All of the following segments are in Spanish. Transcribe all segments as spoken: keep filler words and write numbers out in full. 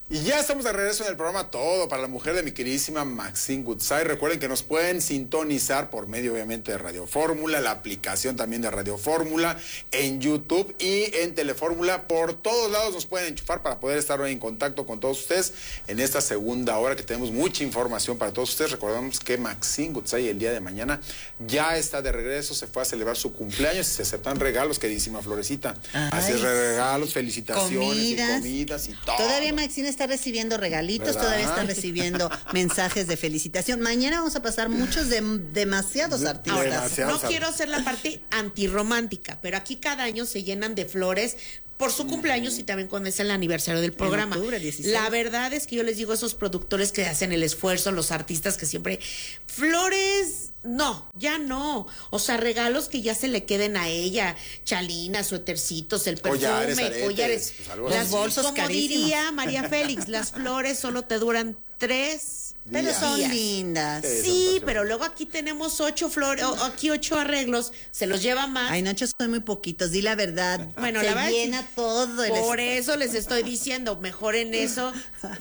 Y ya estamos de regreso en el programa Todo para la Mujer de mi queridísima Maxine Goodside. Recuerden que nos pueden sintonizar por medio, obviamente, de Radio Fórmula, la aplicación también de Radio Fórmula, en YouTube y en Telefórmula. Por todos lados nos pueden enchufar para poder estar hoy en contacto con todos ustedes en esta segunda hora que tenemos mucha información para todos ustedes. Recordamos que Maxine Goodside el día de mañana ya está de regreso, se fue a celebrar su cumpleaños y se aceptan regalos, queridísima Florecita. Así es, regalos, felicitaciones comidas, y comidas y todo. Todavía Maxine está Está recibiendo regalitos, ¿verdad? Todavía está recibiendo mensajes de felicitación. Mañana vamos a pasar muchos de demasiados artistas. Ahora, demasiados no quiero hacer la parte antirromántica, pero aquí cada año se llenan de flores por su cumpleaños y también cuando es el aniversario del programa. En octubre, dieciséis. La verdad es que yo les digo a esos productores que hacen el esfuerzo, los artistas que siempre flores, no, ya no. O sea, regalos que ya se le queden a ella, chalinas, suétercitos, el perfume, collares, aretes, collares, pues las bolsos, como carísimos. diría María Félix, las flores solo te duran tres pero días. son lindas. Sí, Sí, son pero luego aquí tenemos ocho flores, o aquí ocho arreglos, se los lleva más. Ay, Nacho, son muy poquitos, di la verdad. Bueno, se la verdad, llena todo. El por eso les estoy diciendo, mejor en eso,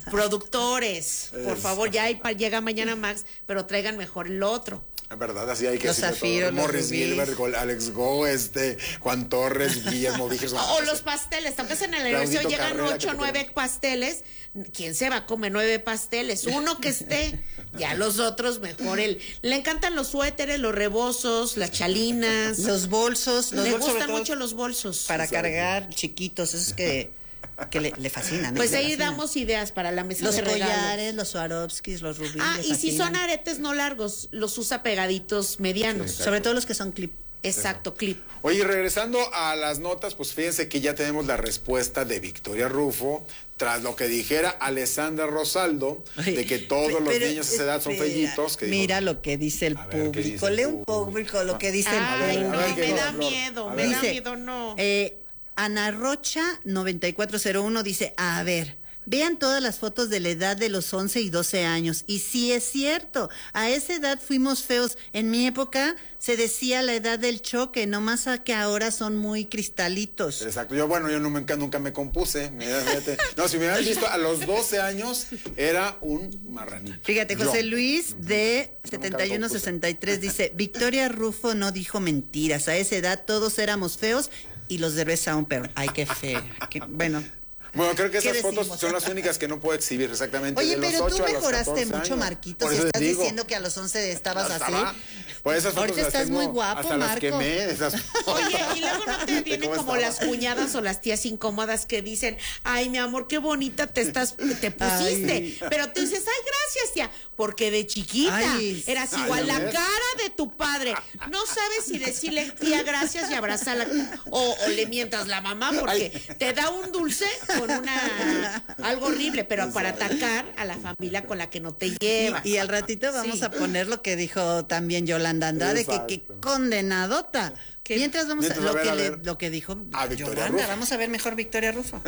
productores, por favor, ya hay, llega mañana Max, pero traigan mejor el otro. Es verdad, así hay que los zafiros, los Morris Gilbert, Alex Go, este, Juan Torres, Guillermo Víquez. O los pasteles, aunque en el aniversario llegan ocho, nueve pasteles, ¿quién se va a comer nueve pasteles? Uno que esté, ya los otros mejor él. Le encantan los suéteres, los rebozos, las chalinas. Los bolsos. Los Le bolsos gustan mucho los bolsos. para cargar chiquitos, esos que... que le, le fascinan. Pues le ahí fascinan. damos ideas para la mesa los de regalos. collares, los Swarovskis, los rubíes. Ah, y si son aretes no largos, los usa pegaditos medianos. Sí, sobre todo los que son clip. Exacto, clip. Oye, regresando a las notas, pues fíjense que ya tenemos la respuesta de Victoria Rufo, tras lo que dijera Alessandra Rosaldo, de que todos Pero, los niños a esa edad son espera, fellitos. Que mira dijo, lo que dice el ver, ¿qué público. dice Lee el un público lo que dice Ay, el no, público. me da Flor, miedo, a me ver. da Dice, miedo, no. Eh, Ana Rocha noventa y cuatro cero uno dice, a ver, vean todas las fotos de la edad de los once y doce años. Y sí es cierto, a esa edad fuimos feos. En mi época se decía la edad del choque, no más a que ahora son muy cristalitos. Exacto, yo bueno, yo nunca, nunca me compuse. Mira, fíjate. No, si me hubieran visto a los doce años, era un marranito. Fíjate, José Yo. Luis de setenta y uno sesenta y tres dice, Victoria Rufo no dijo mentiras, a esa edad todos éramos feos y los de Besa un perro. Ay, qué feo. Qué, bueno. Bueno, creo que ¿Qué esas fotos decimos? son las únicas que no puedo exhibir exactamente. Oye, de los pero tú ocho a los mejoraste catorce mucho, años. Marquitos, Por si eso estás les digo. diciendo que a los once estabas Ya así. estaba. Pues esas fotos Ahorita las estás tengo, muy guapo, hasta las Marco. quemé, esas Oye, y luego no te vienen ¿Cómo como estaba? las cuñadas o las tías incómodas que dicen, ay, mi amor, qué bonita te estás, te pusiste. Ay. Pero tú dices, ay, gracias, tía, porque de chiquita Ay, eras ay, igual ¿ya la ves? cara de tu padre. No sabes si decirle, tía, gracias y abrazarla o, o le mientas la mamá porque te da un dulce con una algo horrible, pero para atacar a la familia con la que no te lleva. Y, y al ratito vamos Sí. a poner lo que dijo también Yolanda Andrade, que, que Exacto. condenadota. ¿Qué? Mientras vamos Mientras, a, a lo, ver, que a le- ver. lo que dijo A Victoria Yolanda, Rufo. vamos a ver mejor Victoria Rufo.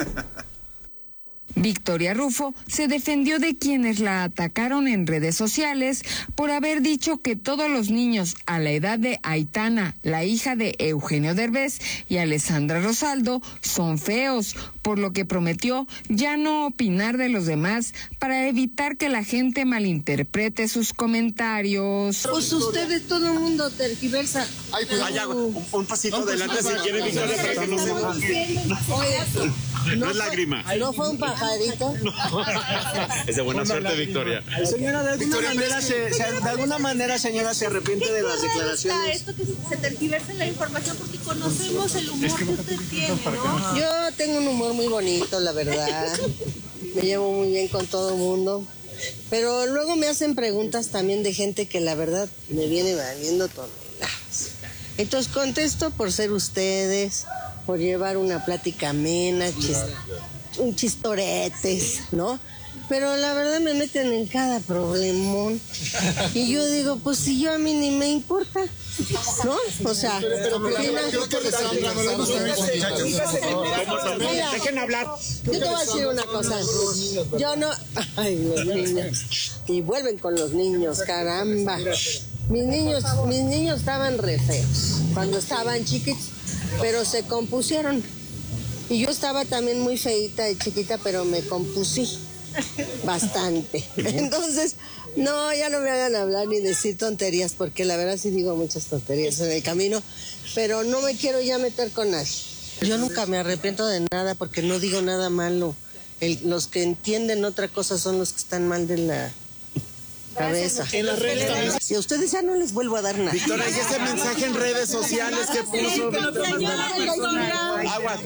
Victoria Rufo se defendió de quienes la atacaron en redes sociales por haber dicho que todos los niños a la edad de Aitana, la hija de Eugenio Derbez, y Alessandra Rosaldo son feos, por lo que prometió ya no opinar de los demás para evitar que la gente malinterprete sus comentarios. Pues ustedes, todo el mundo tergiversa. Ay, pues vaya, un, un pasito adelante si quiere, Victoria, para que no se moje. Oye, No es lágrima. ¿no fue un pajarito? Es de buena suerte, Victoria. Señora, de alguna, manera se, se- de alguna manera, señora, se arrepiente de las declaraciones. Esto que se tergiversa la información porque conocemos el humor que usted tiene, ¿no? Yo tengo un humor muy bonito, la verdad. Me llevo muy bien con todo el mundo. Pero luego me hacen preguntas también de gente que la verdad me viene valiendo toneladas. Entonces contesto por ser ustedes, por llevar una plática amena, chis- un chistoretes, ¿no? Pero la verdad me meten en cada problemón. Y yo digo, pues si yo a mí ni me importa, ¿no? O sea, mira, mira, Dejen hablar. yo te voy a decir una cosa. Yo no... Ay, los niños. Y vuelven con los niños, caramba. Mis niños, mis niños estaban re feos cuando estaban chiquitos, pero se compusieron. Y yo estaba también muy feita y chiquita, pero me compusí. bastante. Entonces, no, ya no me hagan hablar ni decir tonterías, porque la verdad sí digo muchas tonterías en el camino, pero no me quiero ya meter con nadie. Yo nunca me arrepiento de nada porque no digo nada malo. El, los que entienden otra cosa son los que están mal de la cabeza. En las redes también. Y a ustedes ya no les vuelvo a dar nada. Victoria, y ese mensaje en redes sociales que puso. Agua.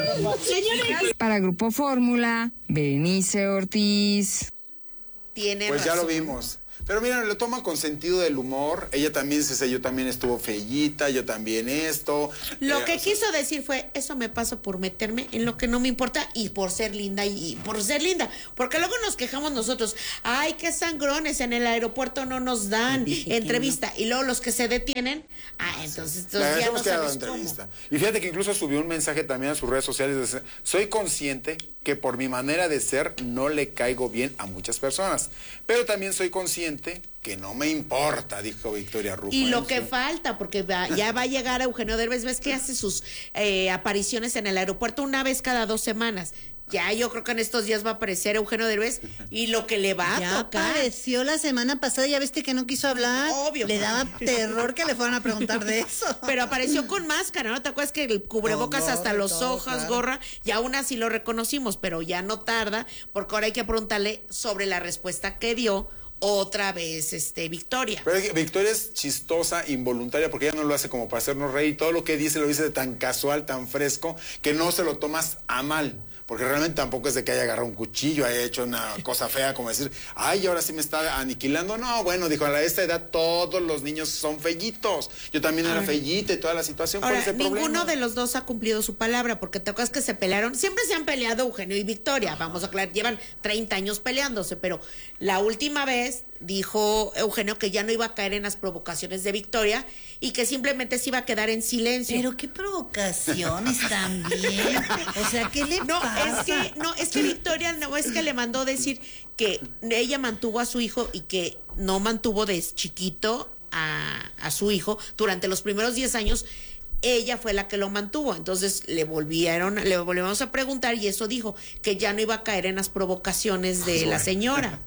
Para Grupo Fórmula, Berenice Ortiz. Tiene Pues ya razón. lo vimos. Pero miren, lo toma con sentido del humor. Ella también dice, yo también estuvo fellita, yo también esto. Lo Eh, que o sea, quiso decir fue, eso me pasa por meterme en lo que no me importa y por ser linda y, y por ser linda. Porque luego nos quejamos nosotros, ay, qué sangrones, en el aeropuerto no nos dan entrevista. Y luego los que se detienen, ah, entonces, La entonces verdad ya hemos no quedado sabes cómo. entrevista. Y fíjate que incluso subió un mensaje también a sus redes sociales. Dice, soy consciente que por mi manera de ser no le caigo bien a muchas personas. Pero también soy consciente que no me importa, dijo Victoria Rufo. Y lo ¿eh? que falta, porque va- ya va a llegar Eugenio Derbez, ves que hace sus eh, apariciones en el aeropuerto una vez cada dos semanas. Ya yo creo que en estos días va a aparecer Eugenio Derbez y lo que le va a Ya tocar. apareció la semana pasada, ya viste que no quiso hablar. Obvio. Le daba terror que le fueran a preguntar de eso. Pero apareció con máscara, ¿no? ¿Te acuerdas que el cubrebocas Con hasta gorra y los todo, ojos, claro. gorra? Y aún así lo reconocimos, pero ya no tarda, porque ahora hay que preguntarle sobre la respuesta que dio otra vez este Victoria. Pero es que Victoria es chistosa, involuntaria, porque ella no lo hace como para hacernos reír. Todo lo que dice lo dice de tan casual, tan fresco, que no se lo tomas a mal. Porque realmente tampoco es de que haya agarrado un cuchillo, haya hecho una cosa fea como decir, ay, ahora sí me está aniquilando. No, bueno, dijo, a esta edad todos los niños son fellitos. Yo también era fellita y toda la situación. ¿Cuál Ahora, es el ninguno problema? de los dos ha cumplido su palabra, porque te acuerdas que se pelearon, siempre se han peleado Eugenio y Victoria, vamos a aclarar, llevan treinta años peleándose, pero la última vez dijo Eugenio que ya no iba a caer en las provocaciones de Victoria y que simplemente se iba a quedar en silencio. Pero qué provocaciones también. O sea, ¿qué le No, pasa? es que, no, es que Victoria no es que le mandó decir que ella mantuvo a su hijo y que no mantuvo de chiquito a, a su hijo durante los primeros diez años. Ella fue la que lo mantuvo, entonces le volvieron, le volvimos a preguntar y eso dijo que ya no iba a caer en las provocaciones de la señora.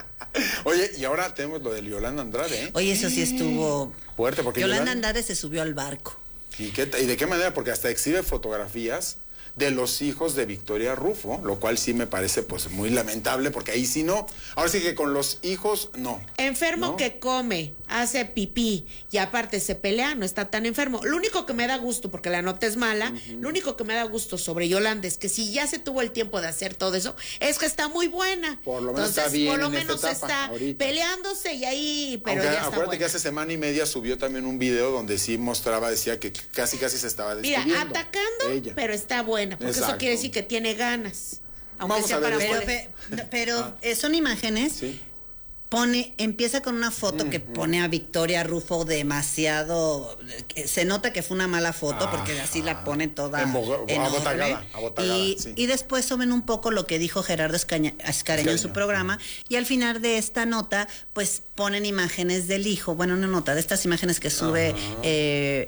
Oye, y ahora tenemos lo de Yolanda Andrade, ¿eh? Oye, eso sí estuvo Fuerte, porque Yolanda Yolanda- Andrade se subió al barco. ¿Y, qué, ¿Y de qué manera? Porque hasta exhibe fotografías de los hijos de Victoria Rufo, lo cual sí me parece pues muy lamentable, porque ahí sí no. Ahora sí que con los hijos, no. Enfermo ¿No? que come, hace pipí y aparte se pelea, no está tan enfermo. Lo único que me da gusto, porque la nota es mala, lo único que me da gusto sobre Yolanda es que si ya se tuvo el tiempo de hacer todo eso, es que está muy buena. Por lo menos Entonces, está bien por lo en esta menos etapa, está ahorita. peleándose y ahí, pero Aunque ya está acuérdate buena. que hace semana y media subió también un video donde sí mostraba, decía que casi casi se estaba Mira, despidiendo. atacando, ella. pero está buena, porque Exacto. eso quiere decir que tiene ganas. Aunque Vamos sea a ver para esto. Pero, mole- pe- pero eh, son imágenes. Sí. Pone, empieza con una foto que pone a Victoria Rufo demasiado, eh, se nota que fue una mala foto porque así la pone toda Embogo- enorme. abotagada, abotagada, y, sí. y después suben un poco lo que dijo Gerardo Escaña- Escareño en su Escareño. programa y al final de esta nota pues ponen imágenes del hijo, bueno, una nota de estas imágenes que sube eh,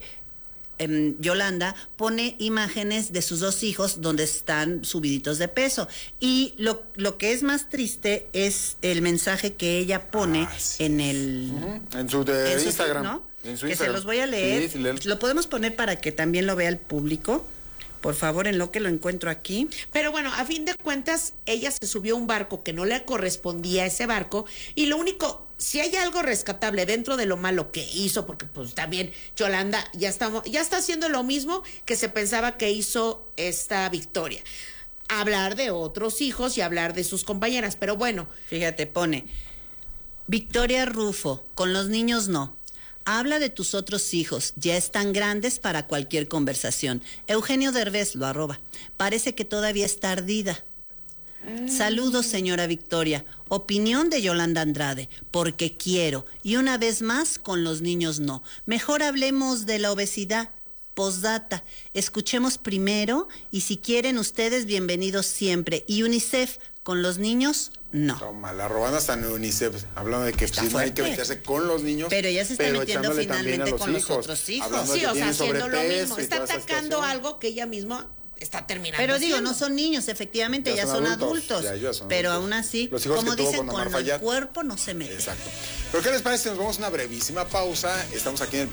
em, Yolanda, pone imágenes de sus dos hijos donde están subiditos de peso. Y lo, lo que es más triste es el mensaje que ella pone Ah, sí. en el... En su de en su- Instagram. ¿no? En su que se Instagram. los voy a leer. Sí, sí, léelo. Lo podemos poner para que también lo vea el público. Por favor, en lo que lo encuentro aquí. Pero bueno, a fin de cuentas, ella se subió a un barco que no le correspondía a ese barco y lo único, si hay algo rescatable dentro de lo malo que hizo, porque pues también Yolanda ya está, ya está haciendo lo mismo que se pensaba que hizo esta Victoria. Hablar de otros hijos y hablar de sus compañeras, pero bueno, Fíjate, pone Victoria Rufo, con los niños no. Habla de tus otros hijos, ya están grandes para cualquier conversación. Eugenio Derbez lo arroba. Parece que todavía está ardida. Saludos, señora Victoria. Opinión de Yolanda Andrade, porque quiero. Y una vez más, con los niños no. Mejor hablemos de la obesidad. Postdata. Escuchemos primero y si quieren ustedes, bienvenidos siempre. Y UNICEF, con los niños, no. Toma, la robando hasta en UNICEF, hablando de que Está pues, sí, no hay que fuerte. meterse con los niños, Pero ella se está pero metiendo echándole también a finalmente los con los hijos, otros hijos. hablando de sí, que o sea, tienen haciendo lo sobrepeso mismo. y Está toda esa atacando situación. algo que ella misma está terminando. Pero digo, siendo. no son niños, efectivamente, ya, Ya ya son son adultos, adultos. ya, ya son pero adultos. aún así, Los hijos como que tuvo dicen, con Omar con el Fayad. cuerpo no se mete. Exacto. ¿Pero qué les parece si nos vamos a una brevísima pausa? Estamos aquí en el